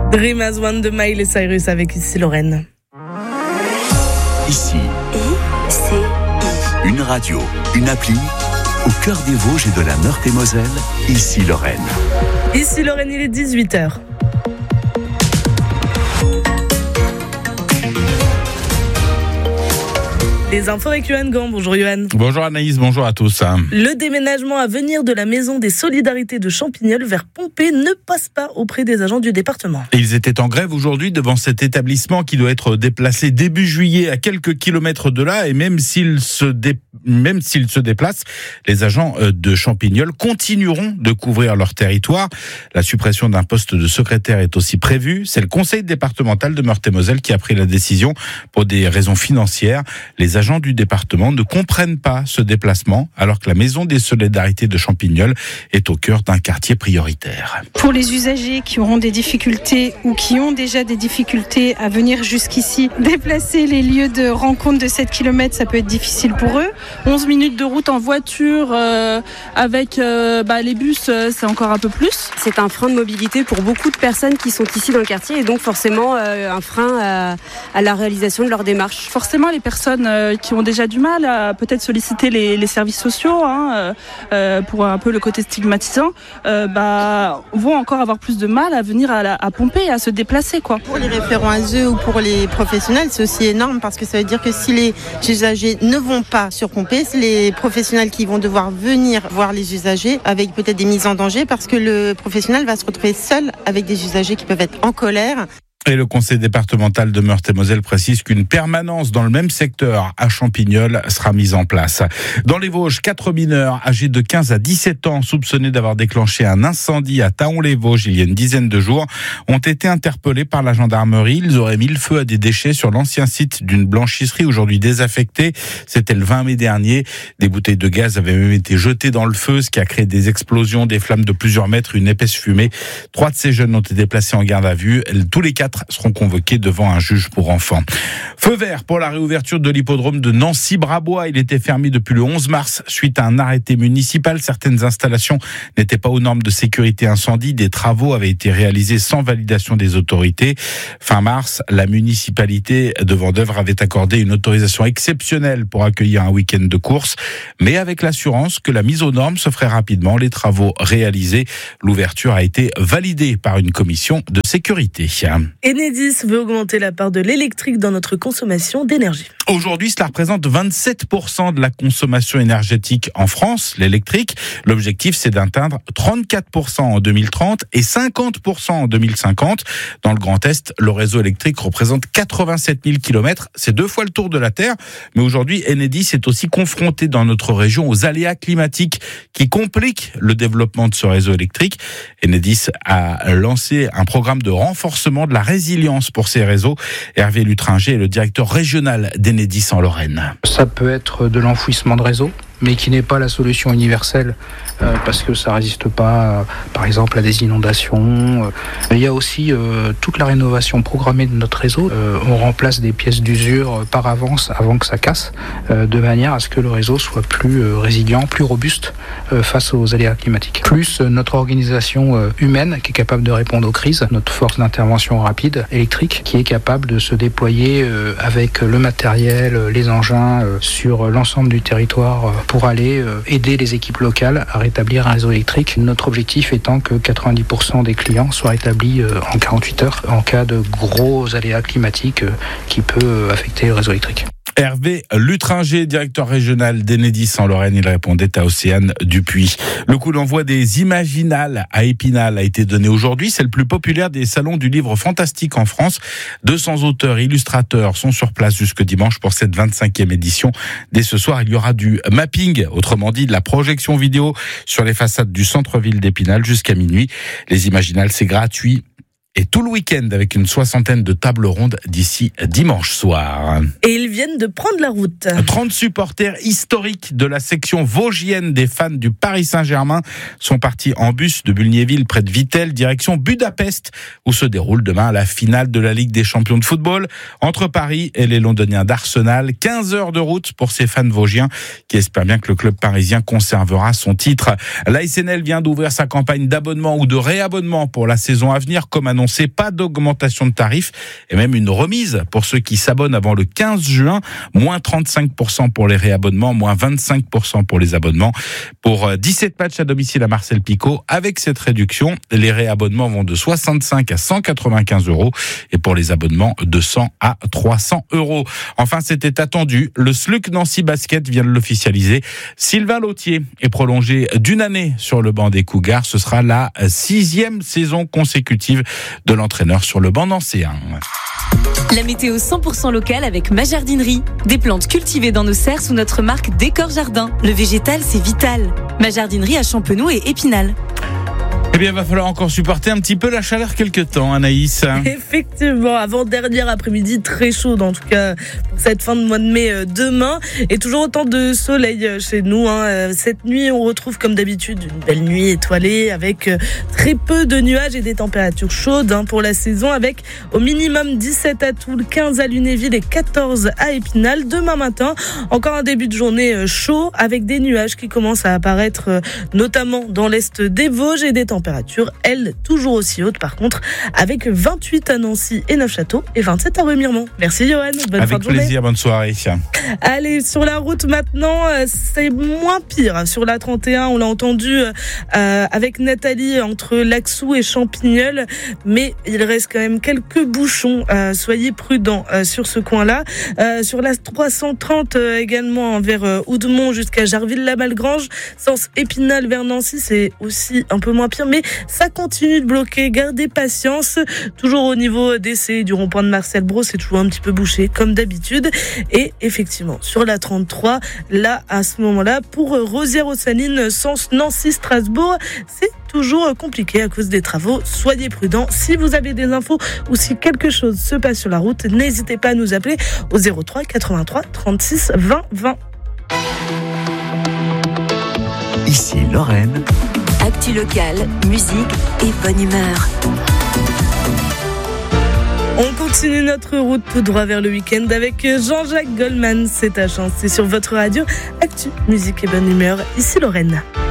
Dream As One de Miley Cyrus avec Ici Lorraine. Ici, ICI. une radio, une appli, au cœur des Vosges et de la Meurthe-et-Moselle, Ici Lorraine. Ici Lorraine, il est 18h. Les infos avec Yohan Gant. Bonjour Yohan. Bonjour Anaïs, bonjour à tous. Le déménagement à venir de la maison des solidarités de Champignol vers Pompée ne passe pas auprès des agents du département. Ils étaient en grève aujourd'hui devant cet établissement qui doit être déplacé début juillet à quelques kilomètres de là, et même s'ils se déplacent, les agents de Champignol continueront de couvrir leur territoire. La suppression d'un poste de secrétaire est aussi prévue. C'est le conseil départemental de Meurthe-et-Moselle qui a pris la décision pour des raisons financières. Les agents du département ne comprennent pas ce déplacement alors que la maison des solidarités de Champignol est au cœur d'un quartier prioritaire. Pour les usagers qui auront des difficultés ou qui ont déjà des difficultés à venir jusqu'ici, déplacer les lieux de rencontre de 7 km, ça peut être difficile pour eux. 11 minutes de route en voiture avec les bus, c'est encore un peu plus. C'est un frein de mobilité pour beaucoup de personnes qui sont ici dans le quartier et donc forcément un frein à la réalisation de leur démarche. Forcément, les personnes qui ont déjà du mal à peut-être solliciter les services sociaux pour un peu le côté stigmatisant, vont encore avoir plus de mal à venir à Pompée et à se déplacer, quoi. Pour les référents ASE ou pour les professionnels, c'est aussi énorme parce que ça veut dire que si les usagers ne vont pas sur Pompée, c'est les professionnels qui vont devoir venir voir les usagers avec peut-être des mises en danger parce que le professionnel va se retrouver seul avec des usagers qui peuvent être en colère. Et le conseil départemental de Meurthe-et-Moselle précise qu'une permanence dans le même secteur à Champignol sera mise en place. Dans les Vosges, 4 mineurs âgés de 15 à 17 ans soupçonnés d'avoir déclenché un incendie à Thaon-les-Vosges il y a une dizaine de jours ont été interpellés par la gendarmerie. Ils auraient mis le feu à des déchets sur l'ancien site d'une blanchisserie aujourd'hui désaffectée. C'était le 20 mai dernier. Des bouteilles de gaz avaient même été jetées dans le feu, ce qui a créé des explosions, des flammes de plusieurs mètres, une épaisse fumée. 3 de ces jeunes ont été placés en garde à vue. Tous les 4 seront convoqués devant un juge pour enfants. Feu vert pour la réouverture de l'hippodrome de Nancy-Brabois. Il était fermé depuis le 11 mars suite à un arrêté municipal. Certaines installations n'étaient pas aux normes de sécurité incendie. Des travaux avaient été réalisés sans validation des autorités. Fin mars, la municipalité de Vendeuvre avait accordé une autorisation exceptionnelle pour accueillir un week-end de course, mais avec l'assurance que la mise aux normes se ferait rapidement. Les travaux réalisés, l'ouverture a été validée par une commission de sécurité. Enedis veut augmenter la part de l'électrique dans notre consommation d'énergie. Aujourd'hui, cela représente 27% de la consommation énergétique en France, l'électrique. L'objectif, c'est d'atteindre 34% en 2030 et 50% en 2050. Dans le Grand Est, le réseau électrique représente 87 000 km. C'est 2 fois le tour de la Terre. Mais aujourd'hui, Enedis est aussi confronté dans notre région aux aléas climatiques qui compliquent le développement de ce réseau électrique. Enedis a lancé un programme de renforcement de la résilience pour ces réseaux. Hervé Lutringer est le directeur régional d'Enedis en Lorraine. Ça peut être de l'enfouissement de réseau, mais qui n'est pas la solution universelle parce que ça résiste pas, par exemple, à des inondations. Il y a aussi toute la rénovation programmée de notre réseau. On remplace des pièces d'usure par avance avant que ça casse, de manière à ce que le réseau soit plus résilient, plus robuste face aux aléas climatiques. Plus notre organisation humaine qui est capable de répondre aux crises, notre force d'intervention rapide électrique qui est capable de se déployer avec le matériel, les engins sur l'ensemble du territoire pour aller aider les équipes locales à rétablir un réseau électrique. Notre objectif étant que 90% des clients soient rétablis en 48 heures en cas de gros aléas climatiques qui peut affecter le réseau électrique. Hervé Lutringer, directeur régional d'Enedis en Lorraine, il répondait à Océane Dupuis. Le coup d'envoi des Imaginales à Épinal a été donné aujourd'hui. C'est le plus populaire des salons du livre fantastique en France. 200 auteurs et illustrateurs sont sur place jusque dimanche pour cette 25e édition. Dès ce soir, il y aura du mapping, autrement dit de la projection vidéo sur les façades du centre-ville d'Épinal jusqu'à minuit. Les Imaginales, c'est gratuit. Et tout le week-end avec une 60aine de tables rondes d'ici dimanche soir. Et ils viennent de prendre la route. 30 supporters historiques de la section vosgienne des fans du Paris Saint-Germain sont partis en bus de Bulgnéville près de Vittel, direction Budapest, où se déroule demain la finale de la Ligue des champions de football entre Paris et les Londoniens d'Arsenal. 15 heures de route pour ces fans vosgiens qui espèrent bien que le club parisien conservera son titre. L'ASNL vient d'ouvrir sa campagne d'abonnement ou de réabonnement pour la saison à venir, comme annoncé annoncé, pas d'augmentation de tarifs et même une remise pour ceux qui s'abonnent avant le 15 juin, moins 35% pour les réabonnements, moins 25% pour les abonnements. Pour 17 matchs à domicile à Marcel Picot, avec cette réduction, les réabonnements vont de 65 à 195 € et pour les abonnements de 100 à 300 €. Enfin, c'était attendu, le SLUC Nancy Basket vient de l'officialiser. Sylvain Lautier est prolongé d'une année sur le banc des Cougars. Ce sera la 6e saison consécutive de l'entraîneur sur le banc nancéen. La météo 100% locale avec ma jardinerie. Des plantes cultivées dans nos serres sous notre marque Décor Jardin. Le végétal, c'est vital. Ma jardinerie à Champenoux et Épinal. Eh bien, il va falloir encore supporter un petit peu la chaleur quelque temps, Anaïs. Effectivement, avant-dernier après-midi, très chaud, en tout cas pour cette fin de mois de mai demain. Et toujours autant de soleil chez nous. Cette nuit, on retrouve comme d'habitude une belle nuit étoilée avec très peu de nuages et des températures chaudes pour la saison, avec au minimum 17 à Toul, 15 à Lunéville et 14 à Épinal. Demain matin, encore un début de journée chaud avec des nuages qui commencent à apparaître notamment dans l'est des Vosges et des températures, elles, toujours aussi hautes par contre, avec 28 à Nancy et Neufchâteau et 27 à Remiremont. Merci Johan, bonne fin de journée. Avec plaisir, bonne soirée. Allez, sur la route maintenant, c'est moins pire. Sur la 31, on l'a entendu avec Nathalie entre Laxou et Champignol, mais il reste quand même quelques bouchons. Soyez prudents sur ce coin-là. Sur la 330 également vers Oudemont jusqu'à Jarville-la-Malgrange, sens Épinal vers Nancy, c'est aussi un peu moins pire, mais ça continue de bloquer. Gardez patience. Toujours au niveau d'essai du rond-point de Marcel Brault, c'est toujours un petit peu bouché comme d'habitude. Et effectivement, sur la 33, là, à ce moment-là, pour Rosières-aux-Salines, sens Nancy-Strasbourg, c'est toujours compliqué à cause des travaux. Soyez prudents. Si vous avez des infos ou si quelque chose se passe sur la route, n'hésitez pas à nous appeler au 03 83 36 20 20. Ici Lorraine. Actu locale, musique et bonne humeur. On continue notre route tout droit vers le week-end avec Jean-Jacques Goldman. C'est ta chance, c'est sur votre radio. Actu, musique et bonne humeur. Ici Lorraine.